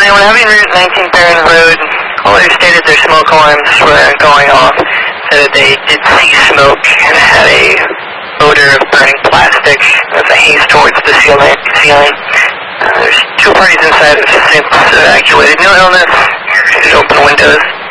they were having Route 19 Barron Road. Caller stated their smoke alarms were going off, so that they did see smoke and had a odor of burning plastic with a haze towards the ceiling. There's two parties inside have since evacuated. No illness. Open windows.